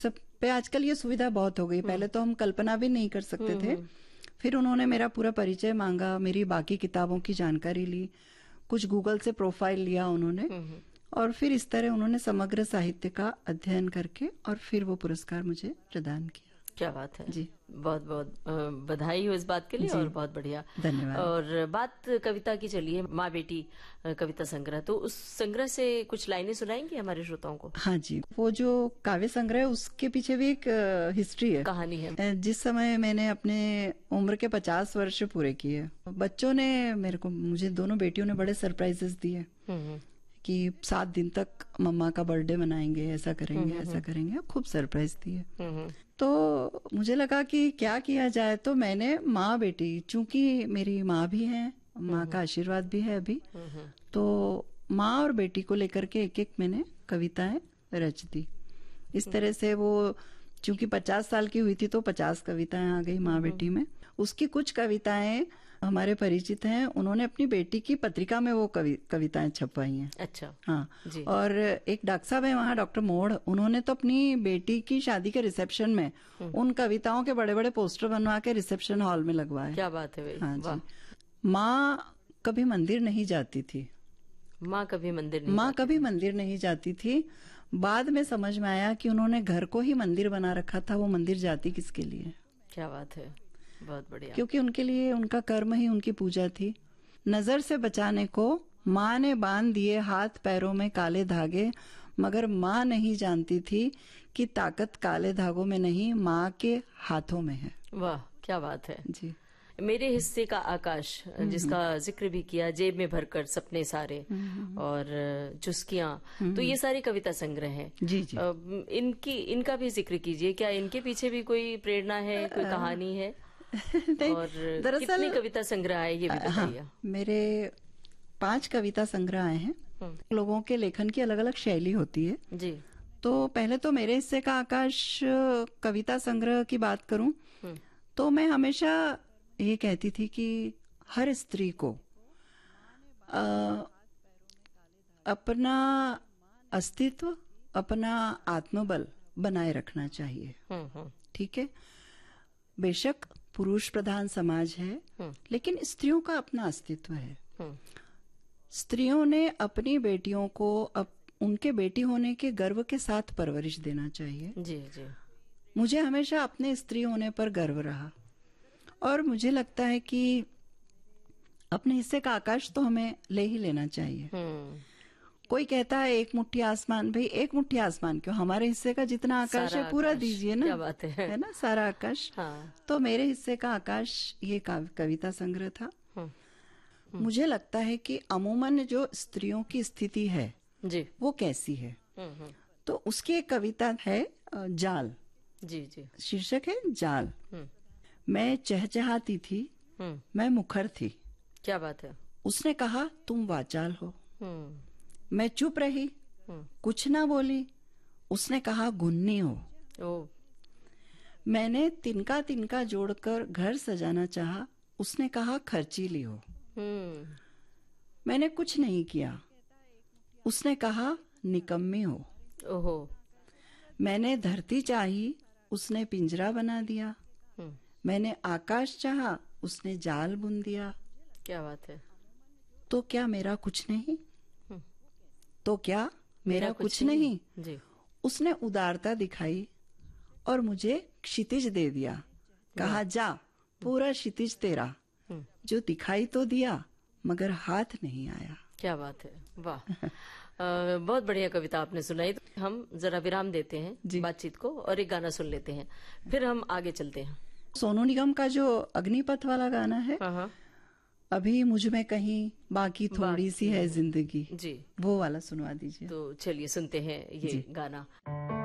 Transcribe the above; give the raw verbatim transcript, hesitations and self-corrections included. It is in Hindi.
सब पे आजकल ये सुविधा बहुत हो गई, पहले तो हम कल्पना भी नहीं कर सकते थे। फिर उन्होंने मेरा पूरा परिचय मांगा, मेरी बाकी किताबों की जानकारी ली, कुछ गूगल से प्रोफाइल लिया उन्होंने, और फिर इस तरह उन्होंने समग्र साहित्य का अध्ययन करके और फिर वो पुरस्कार मुझे प्रदान किया। क्या बात है जी, बहुत बहुत बधाई हो इस बात के लिए और बहुत बढ़िया, धन्यवाद। और बात कविता की चलिए, माँ बेटी कविता संग्रह, तो उस संग्रह से कुछ लाइनें सुनाएंगे हमारे श्रोताओं को? हाँ जी, वो जो काव्य संग्रह है उसके पीछे भी एक हिस्ट्री है, कहानी है। जिस समय मैंने अपने उम्र के पचास वर्ष पूरे किए, बच्चों ने मेरे को, मुझे दोनों बेटियों ने बड़े सरप्राइजेस दिए कि सात दिन तक मम्मा का बर्थडे मनाएंगे, ऐसा करेंगे, ऐसा करेंगे, खूब सरप्राइज दिए। तो मुझे लगा कि क्या किया जाए, तो मैंने माँ बेटी, चूंकि मेरी माँ भी है, माँ का आशीर्वाद भी है अभी, तो माँ और बेटी को लेकर के एक एक मैंने कविताएं रच दी। इस तरह से वो, चूंकि पचास साल की हुई थी तो पचास कविताएं आ गई माँ बेटी में। उसकी कुछ कविताएं हमारे परिचित हैं, उन्होंने अपनी बेटी की पत्रिका में वो कवि, कविताएं छपवाई हैं। अच्छा, हाँ जी। और एक डॉक्टर साहब है वहाँ, डॉक्टर मोड़, उन्होंने तो अपनी बेटी की शादी के रिसेप्शन में उन कविताओं के बड़े बड़े पोस्टर बनवा के रिसेप्शन हॉल में लगवाए। क्या बात है भाई। हाँ जी। माँ कभी मंदिर नहीं जाती थी, माँ कभी मंदिर नहीं माँ कभी मंदिर नहीं जाती थी। बाद में समझ में आया कि उन्होंने घर को ही मंदिर बना रखा था, वो मंदिर जाती किसके लिए। क्या बात है, बहुत बढ़िया। क्योंकि उनके लिए उनका कर्म ही उनकी पूजा थी। नजर से बचाने को माँ ने बांध दिए हाथ पैरों में काले धागे, मगर माँ नहीं जानती थी कि ताकत काले धागों में नहीं, माँ के हाथों में है। वाह, क्या बात है जी। मेरे हिस्से का आकाश, जिसका जिक्र भी किया, जेब में भरकर सपने सारे, और चुस्कियां, तो ये सारी कविता संग्रह है। जी जी। इनकी इनका भी जिक्र कीजिए, क्या इनके पीछे भी कोई प्रेरणा है, कोई कहानी है? और कितने कविता संग्रह आए ये भी बताइए। हाँ, मेरे पांच कविता संग्रह आए हैं। लोगों के लेखन की अलग अलग शैली होती है जी। तो पहले तो मेरे हिस्से का आकाश कविता संग्रह की बात करूं तो मैं हमेशा ये कहती थी कि हर स्त्री को आ, अपना अस्तित्व, अपना आत्मबल बनाए रखना चाहिए। ठीक है, बेशक पुरुष प्रधान समाज है, लेकिन स्त्रियों का अपना अस्तित्व है। स्त्रियों ने अपनी बेटियों को अप, उनके बेटी होने के गर्व के साथ परवरिश देना चाहिए। जी जी। मुझे हमेशा अपने स्त्री होने पर गर्व रहा, और मुझे लगता है कि अपने हिस्से का आकाश तो हमें ले ही लेना चाहिए। कोई कहता है एक मुट्ठी आसमान, भाई एक मुट्ठी आसमान क्यों, हमारे हिस्से का जितना आकाश है पूरा दीजिए ना। क्या बात है, है ना, सारा आकाश। हाँ। तो मेरे हिस्से का आकाश ये कविता संग्रह था। मुझे लगता है कि अमूमन जो स्त्रियों की स्थिति है जी, वो कैसी है, तो उसकी एक कविता है जाल। जी जी। शीर्षक है जाल। मैं चहचहाती थी, मैं मुखर थी। क्या बात है। उसने कहा तुम वाचाल हो। मैं चुप रही, कुछ ना बोली। उसने कहा गुन्नी हो। ओ। मैंने तिनका तिनका जोड़कर घर सजाना चाहा। उसने कहा खर्चीली हो। मैंने कुछ नहीं किया। उसने कहा निकम्मी हो। ओहो। मैंने धरती चाही, उसने पिंजरा बना दिया। मैंने आकाश चाहा, उसने जाल बुन दिया। क्या बात है। तो क्या मेरा कुछ नहीं, तो क्या मेरा, मेरा कुछ, कुछ नहीं, नहीं? जी। उसने उदारता दिखाई और मुझे क्षितिज दे दिया। कहा जा पूरा क्षितिज तेरा, जो दिखाई तो दिया मगर हाथ नहीं आया। क्या बात है, वाह। बहुत बढ़िया कविता आपने सुनाई। हम जरा विराम देते हैं बातचीत को और एक गाना सुन लेते हैं, फिर हम आगे चलते हैं। सोनू निगम का जो अग्निपथ वाला गाना है, अभी मुझ में कहीं बाकी थोड़ी बाकी सी है जिंदगी, जी, वो वाला सुनवा दीजिए। तो चलिए सुनते हैं ये गाना।